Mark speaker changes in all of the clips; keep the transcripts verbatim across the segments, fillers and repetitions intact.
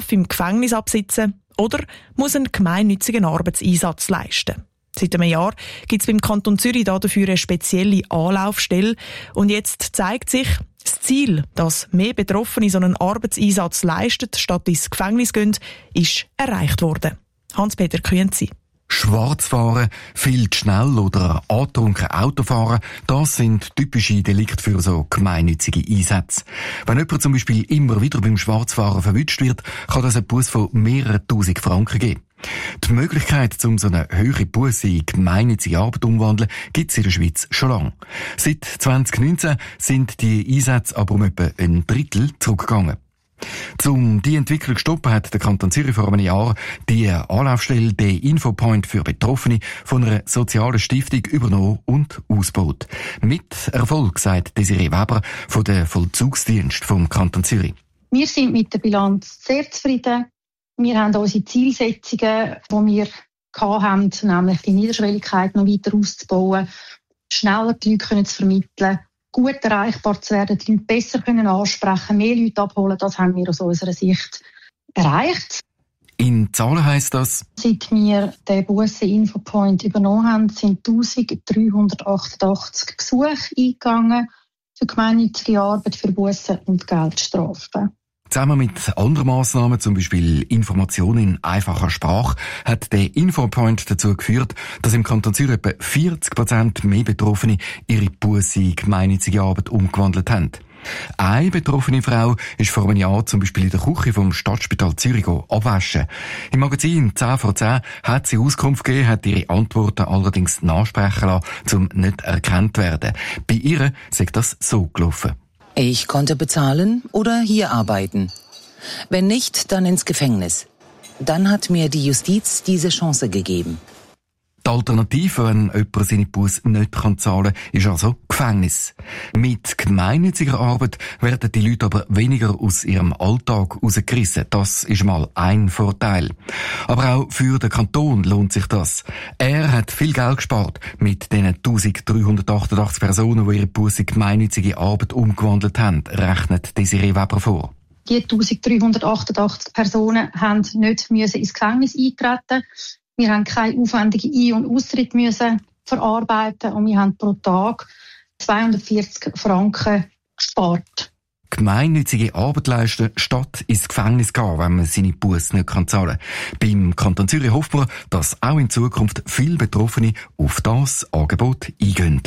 Speaker 1: Strafe im Gefängnis absitzen oder muss einen gemeinnützigen Arbeitseinsatz leisten. Seit einem Jahr gibt es beim Kanton Zürich dafür eine spezielle Anlaufstelle. Und jetzt zeigt sich, das Ziel, dass mehr Betroffene so einen Arbeitseinsatz leisten, statt ins Gefängnis gehen, ist erreicht worden. Hans-Peter Künzi.
Speaker 2: Schwarzfahren, viel zu schnell oder angetrunken Autofahren, das sind typische Delikte für so gemeinnützige Einsätze. Wenn jemand zum Beispiel immer wieder beim Schwarzfahren verwünscht wird, kann das einen Buß von mehreren tausend Franken geben. Die Möglichkeit, um so eine höhere Busse in gemeinnützige Arbeit umzuwandeln, gibt es in der Schweiz schon lange. Seit zwanzig neunzehn sind die Einsätze aber um etwa ein Drittel zurückgegangen. Um die Entwicklung zu stoppen, hat der Kanton Zürich vor einem Jahr die Anlaufstelle, den Infopoint für Betroffene, von einer sozialen Stiftung übernommen und ausgebaut. Mit Erfolg, sagt Desiree Weber von der Vollzugsdienst vom Kanton Zürich.
Speaker 3: Wir sind mit der Bilanz sehr zufrieden. Wir haben unsere Zielsetzungen, die wir hatten, nämlich die Niederschwelligkeit noch weiter auszubauen, schneller die Leute zu vermitteln, gut erreichbar zu werden, die Leute besser können ansprechen, mehr Leute abholen, das haben wir aus unserer Sicht erreicht.
Speaker 2: In Zahlen heisst das?
Speaker 3: Seit wir den Bussen-Infopoint übernommen haben, sind eintausenddreihundertachtundachtzig Gesuche eingegangen für gemeinnützige Arbeit, für Bussen und Geldstrafen.
Speaker 2: Zusammen mit anderen Massnahmen, zum Beispiel Informationen in einfacher Sprache, hat der Infopoint dazu geführt, dass im Kanton Zürich etwa vierzig Prozent mehr Betroffene ihre Busse in gemeinnützige Arbeit umgewandelt haben. Eine betroffene Frau ist vor einem Jahr zum Beispiel in der Küche vom Stadtspital Zürich abwaschen. Im Magazin zehn vor zehn hat sie Auskunft gegeben, hat ihre Antworten allerdings nachsprechen lassen, um nicht erkannt zu werden. Bei ihr sei das so gelaufen.
Speaker 4: Ich konnte bezahlen oder hier arbeiten. Wenn nicht, dann ins Gefängnis. Dann hat mir die Justiz diese Chance gegeben.
Speaker 2: Die Alternative, wenn jemand seine Busse nicht zahlen kann, ist also Gefängnis. Mit gemeinnütziger Arbeit werden die Leute aber weniger aus ihrem Alltag rausgerissen. Das ist mal ein Vorteil. Aber auch für den Kanton lohnt sich das. Er hat viel Geld gespart mit den eintausenddreihundertachtundachtzig Personen, die ihre Busse in gemeinnützige Arbeit umgewandelt haben, rechnet Desiree Weber vor.
Speaker 3: Die eintausenddreihundertachtundachtzig Personen haben nicht müssen ins Gefängnis eintreten. Wir haben keine aufwendigen Ein- und Austritt müssen verarbeiten und wir haben pro Tag zweihundertvierzig Franken gespart.
Speaker 2: Gemeinnützige Arbeit leisten, statt ins Gefängnis gehen, wenn man seine Busse nicht zahlen kann. Beim Kanton Zürich hofft man, dass auch in Zukunft viele Betroffene auf das Angebot eingehen.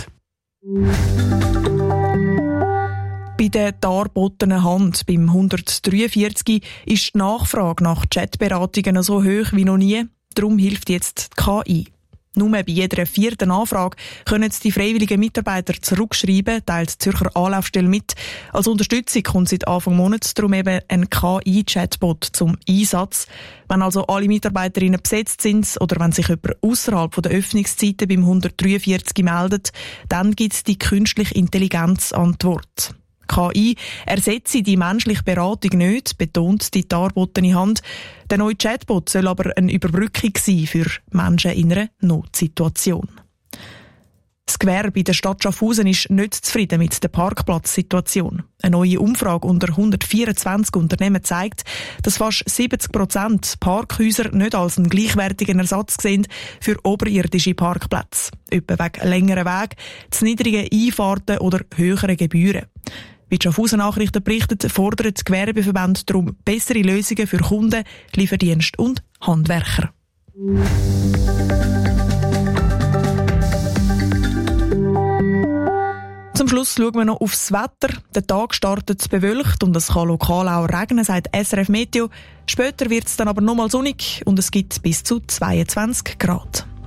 Speaker 1: Bei der darbotenen Hand beim hundertdreiundvierzig ist die Nachfrage nach Chatberatungen so hoch wie noch nie. Darum hilft jetzt die K I. Nur bei jeder vierten Anfrage können die freiwilligen Mitarbeiter zurückschreiben, teilt die Zürcher Anlaufstelle mit. Als Unterstützung kommt seit Anfang Monat darum eben ein K I-Chatbot zum Einsatz. Wenn also alle Mitarbeiterinnen besetzt sind oder wenn sich jemand ausserhalb der Öffnungszeiten beim hundertdreiundvierzig meldet, dann gibt es die künstliche Intelligenz-Antwort. K I ersetze die menschliche Beratung nicht, betont die darbotene Hand. Der neue Chatbot soll aber eine Überbrückung sein für Menschen in einer Notsituation. Das Gewerbe in der Stadt Schaffhausen ist nicht zufrieden mit der Parkplatzsituation. Eine neue Umfrage unter hundertvierundzwanzig Unternehmen zeigt, dass fast siebzig Prozent Parkhäuser nicht als einen gleichwertigen Ersatz sehen für oberirdische Parkplätze. Etwa wegen längeren Wegen, zu niedrigen Einfahrten oder höheren Gebühren. Wie die Schaffhausen Nachrichten berichtet, fordern die Gewerbeverbände darum bessere Lösungen für Kunden, Lieferdienste und Handwerker. Zum Schluss schauen wir noch aufs Wetter. Der Tag startet bewölkt und es kann lokal auch regnen, sagt S R F Meteo. Später wird es dann aber nochmal sonnig und es gibt bis zu zweiundzwanzig Grad.